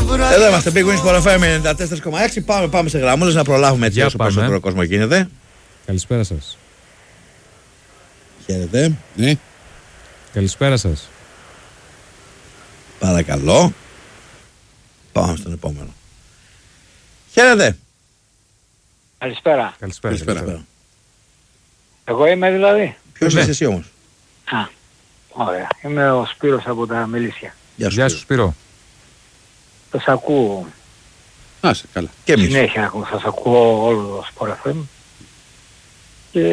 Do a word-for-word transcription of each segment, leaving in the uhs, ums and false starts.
Εδώ είμαστε, Big Wings Sport εφ εμ ενενήντα τέσσερα κόμμα έξι. Πάμε, πάμε σε γραμμούλες να προλάβουμε έτσι όσο περισσότερο κόσμο γίνεται. Καλησπέρα σας. Χαίρετε. Ναι. Καλησπέρα σας. Παρακαλώ. Πάμε στον επόμενο. Χαίρετε. Καλησπέρα. Καλησπέρα. Καλησπέρα. Καλησπέρα. Εγώ είμαι δηλαδή. Ποιος είσαι εσύ όμως? Α, ωραία. Είμαι ο Σπύρος από τα Μελίσια. Γεια σου, Γεια σου Σπύρο. Σας ακούω. Άσε, καλά. Και εμείς. Συνέχεια ακούω. Σας ακούω όλο το Sport εφ εμ. Και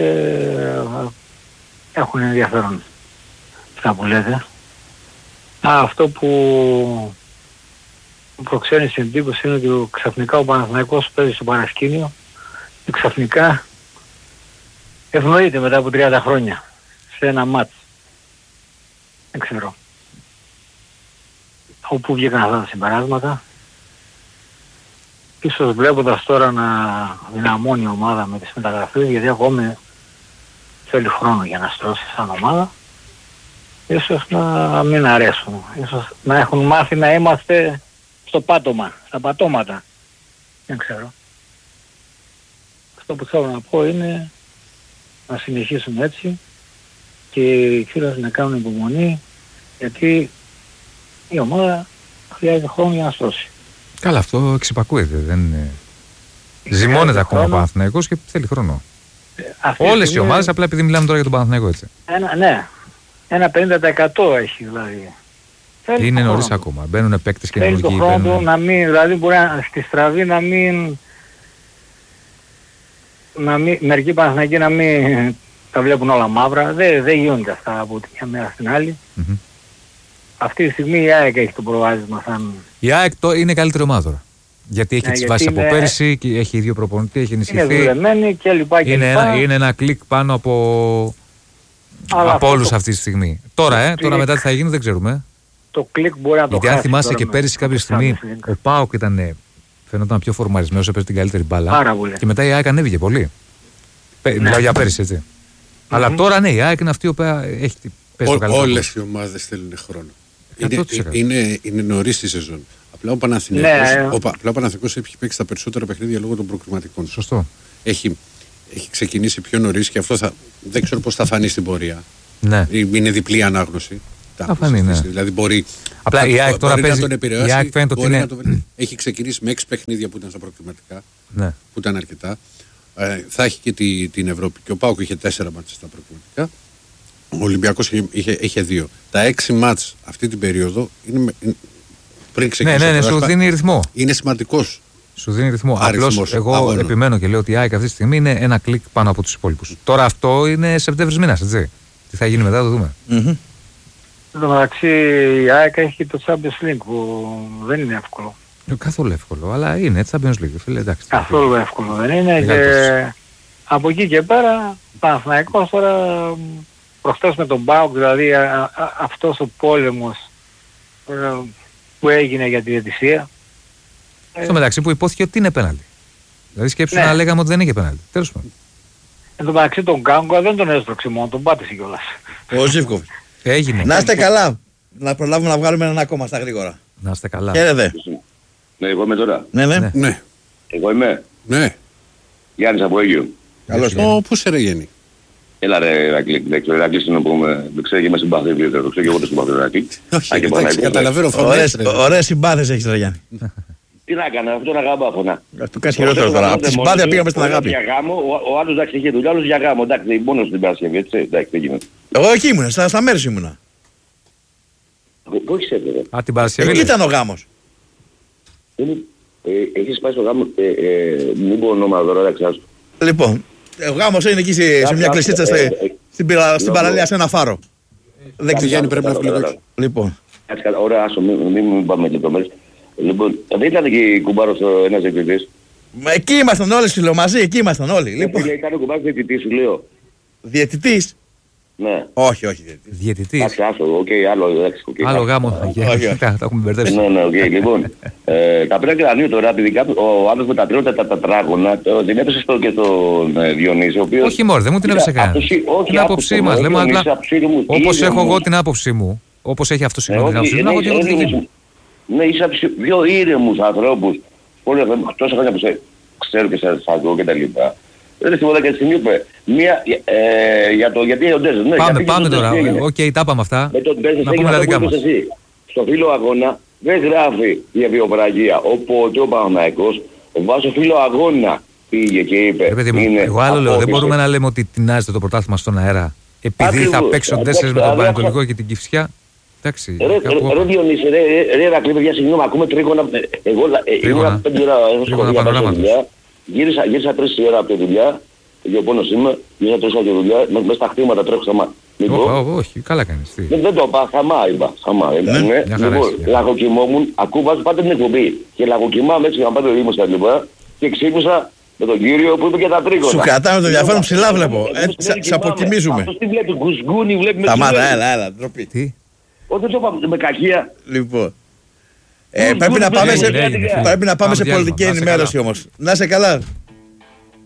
έχουν ενδιαφέρον αυτά που λέτε. Α, αυτό που μου προξένει στην εντύπωση είναι ότι ξαφνικά ο Παναθηναϊκός παίζει στο παρασκήνιο και ξαφνικά ευνοείται μετά από τριάντα χρόνια σε ένα μάτς. Δεν ξέρω. Όπου βγήκαν αυτά τα συμπεράσματα. Ίσως βλέποντας τώρα να δυναμώνει η ομάδα με τις μεταγραφές, γιατί ακόμη θέλει χρόνο για να στρώσει σαν ομάδα, ίσως να μην αρέσουν. Ίσως να έχουν μάθει να είμαστε στο πάτωμα, στα πατώματα. Δεν ξέρω. Αυτό που θέλω να πω είναι να συνεχίσουν έτσι και οι φίλοι να κάνουν υπομονή, γιατί η ομάδα χρειάζεται χρόνο για να στρώσει. Καλά, αυτό εξυπακούεται. Δεν είναι... Ζυμώνεται ακόμα ο Παναθηναϊκός και θέλει χρόνο. Αυτή Όλες στιγμή... οι ομάδες, απλά επειδή μιλάμε τώρα για τον Παναθηναϊκό έτσι. Ένα, ναι, ένα πενήντα τοις εκατό έχει δηλαδή. Θέλει Είναι νωρίς χρόνο. ακόμα. Μπαίνουν παίκτες Θέλει καινούργιοι. το χρόνο μπαίνουν... να μην, δηλαδή μπορεί να, στη στραβή να μην, να μην, μερικοί Παναθηναϊκοί να μην τα βλέπουν όλα μαύρα. Δεν, δεν γίνονται αυτά από τη μια μέρα στην άλλη. Mm-hmm. Αυτή τη στιγμή η ΑΕΚ έχει το προβάδισμα σαν... Η ΑΕΚ είναι καλύτερη ομάδα τώρα. Γιατί έχει ναι, τις βάσεις είναι... από πέρυσι, και έχει ίδιο προπονητή, έχει ενισχυθεί. Είναι δουλεμένη και λοιπά και είναι, λοιπά. ένα, είναι ένα κλικ πάνω από, από όλους το... αυτή τη στιγμή. Τώρα, ε, τώρα μετά τι θα γίνει δεν ξέρουμε. Το κλικ μπορεί να το γιατί χάσει. Αν θυμάσαι και πέρυσι κάποια στιγμή ο ΠΑΟΚ ήταν, φαινόταν πιο φορμαρισμένος, έπαιζε την καλύτερη μπάλα. Πάρα πολύ. Και μετά η ΑΕΚ ανέβηκε πολύ. Ναι. Μιλάω για πέρυσι έτσι. Mm-hmm. Αλλά τώρα ναι, η ΑΕΚ είναι αυτή που έχει πέσει το καλύτερο. Όλες οι ομάδες θέλουν χρόνο. Είναι, είναι, είναι νωρίς η σεζόν. Απλά ο Παναθηναϊκός, ναι, ο, απλά ο Παναθηναϊκός έχει παίξει τα περισσότερα παιχνίδια λόγω των προκριματικών. Σωστό. Έχει, έχει ξεκινήσει πιο νωρίς και αυτό θα, δεν ξέρω πώς θα φανεί στην πορεία. Ναι. Είναι διπλή ανάγνωση. Θα φανεί, ναι. Δηλαδή μπορεί, απλά θα, η ΑΕΚ τώρα παίζει, να τον επηρεάσει. Η ΑΕΚ φαίνεται ότι είναι... το, έχει ξεκινήσει με έξι παιχνίδια που ήταν στα προκριματικά. Ναι. Που ήταν αρκετά. Ε, θα έχει και τη, την Ευρώπη. Και ο ΠΑΟΚ είχε τέσσερα μάτς στα προκριματικά. Ο Ολυμπιακός είχε, είχε, είχε δύο. Τα έξι μάτς αυτή την περίοδο είναι, είναι πριν ξεκινήσει. Ναι, ναι, ναι, σου δίνει ρυθμό. Είναι σημαντικός. Σου δίνει ρυθμό. Απλώς εγώ αγώνων. επιμένω και λέω ότι η ΑΕΚ αυτή τη στιγμή είναι ένα κλικ πάνω από τους υπόλοιπους. Τώρα αυτό είναι Σεπτέμβρης μήνας, έτσι. Τι θα γίνει μετά, το δούμε. Mm-hmm. Εν τω μεταξύ η ΑΕΚ έχει το Champions League που δεν είναι εύκολο. Καθόλου εύκολο, αλλά είναι Champions League, φίλε, εντάξει. Καθόλου εύκολο δεν είναι και από εκεί και πέρα Παναθηναϊκός τώρα προχτές με τον ΠΑΟΚ, δηλαδή α, α, αυτός ο πόλεμος α, που έγινε για τη διαιτησία. Στο ε, μεταξύ που υπόθηκε ότι είναι πέναλτι. Δηλαδή σκέψου ναι. να λέγαμε ότι δεν είχε πέναλτι. Τέλος πάντων. Εν τω μεταξύ τον Γκάγκο δεν τον έστρωξε μόνο, τον πάτησε κιόλας. Ο Ζίβκοβ. Έγινε. Να είστε καλά. Να προλάβουμε να βγάλουμε έναν ακόμα στα γρήγορα. Να είστε καλά. Χαίρετε. Ναι, εγώ είμαι τώρα. Ναι, ναι. ναι. ναι. Εγώ είμαι. Ναι. Γιάννης από Αίγυο. Καλώς. Ω, πού σε ρε Γέννη. Έλα ρε Ρακλή, δεν ξέρω, Ρακλής είναι που με, δεν ξέρω και με συμπαθεί ιδιαίτερα, το ξέρω και εγώ το συμπαθώ Ρακλή. Όχι, εντάξει, καταλαβαίνω φωνές. Ωραίες συμπάθειες έχεις ρε Γιάννη. Τι να κάνω, αυτό είναι αγάπη φωνά. Του κάνεις χειρότερο τώρα, από τη συμπάθεια πήγαμε στην αγάπη. Για γάμο, ο άλλος εντάξει είχε δουλειά, ο άλλος για γάμο, εντάξει, μόνος στην Παρασκευή, έτσι, εντάξει, δεν γίνεται. Εγώ εκεί ήμουν, στα μέρη σου ήμουνα. Πού έχεις έρθει ρε. Α, την Παρασκευή. Εκεί ήταν ο γάμος. Έχεις πάει στο γάμο, μην πω όνομα τώρα, εντάξει. Λοιπόν, ο γάμος είναι εκεί σε μια κλειστίτσα στην παραλία σε ένα φάρο. Δεν ξέρω, πρέπει να φύγει. Λοιπόν. Ωραία, άσο, μην πάμε και το μέρος. Λοιπόν, δεν ήταν και η κουμπάρος ένας διαιτητής. Εκεί ήμασταν όλοι, σου λέω, μαζί, εκεί ήμασταν όλοι. Λοιπόν. Ήταν ο κουμπάρος διαιτητής, σου λέω. Διαιτητής. Ναι. Όχι, όχι διαιτητής. Διαιτητής. Άξι, άσο, οκ, άλλο, εντάξει. Άλλο γάμο. Τα έχουμε μπερδέψει. Ναι, ναι, οκ, λοιπόν. Τα πήρα κρανίου τώρα, επειδή ο άλλος με τα τριώτα τα τετράγωνα, την έπεσε στο και τον Διονύση, ο οποίος... Όχι μόρ, δεν μου την έπεσε καν. Την άποψή μας, λέμε απλά. Όπως έχω εγώ την άποψή μου, όπως έχει αυτός την άποψή μου, την έχω και εγώ τη δική μου. Ναι, είσαι από τους πιο ήρεμους ανθρώπους. Τόσα χρόνια που σε ξέρω και σε ακούω και τα λοιπά. Δεν θυμάμαι και τη στιγμή που μία ε, για το γιατί ο Ντέζος. Ναι, πάμε, πάμε τώρα. Οκ, okay, τα είπαμε αυτά. Με τον Ντέζος να πούμε τα δικά μας. Εσύ. Στο φύλλο αγώνα δεν γράφει για βιοπραγία. Οπότε ο Παναθηναϊκός βάζει φύλλο αγώνα πήγε και είπε. Ρε, παιδί μου, είναι εγώ άλλο λέω, δεν μπορούμε να λέμε ότι τεινάζεται το πρωτάθλημα στον αέρα. Επειδή Ακριβώς. θα παίξουν τέσσερις με τον Πανετολικό και την Κυφσιά. Εντάξει. Ρε, κάπου... ρε Διονύση, ρε, ρε Ρακλή, παιδιά, συγγνώμη, ακούμε τρίγωνα. Εγώ ήμουν πέντε ώρα εδώ γύρισα, γύρισα τρεις ώρα από τη δουλειά, για πόνος είμαι, γύρισα τρεις ώρα από τη δουλειά, μέσα στα χτήματα τρέχω στα μάτια. Όχι, καλά κάνεις. Δεν το είπα, χαμά είπα, χαμά. Λοιπόν, λαγοκοιμόμουν, ακούω, πάτε την εκπομπή και λαγοκοιμάμε έτσι για να πάτε το Δήμος τα λοιπά και ξύπνησα με τον κύριο που είπε και τα τρίγωνα. Σου κρατάμε το ενδιαφέρον ψηλά βλέπω, σε αποκοιμίζουμε. Αυτός τι βλέπει, γκουσγκούνι βλέπει με σταμάτα, έλα, έλα, ντροπή. Τι. Όχι, το είπα με κακία. Λοιπόν. Ε, πρέπει, να πάμε σε, πρέπει να πάμε σε πολιτική ενημέρωση όμως. Να είσαι καλά.